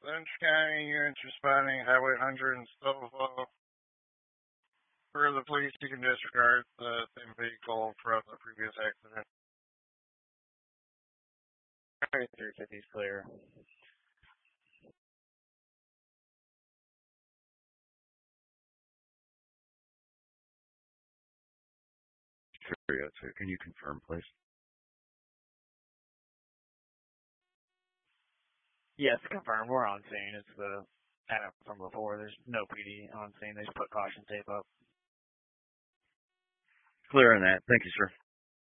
Lynch County units responding Highway 100 and Stovall. For the police, you can disregard the same vehicle from the previous accident. Alright, 350 is clear. So can you confirm, please? Yes, confirmed. We're on scene. It's the pattern from before. There's no PD on scene. They just put caution tape up. Clear on that. Thank you, sir.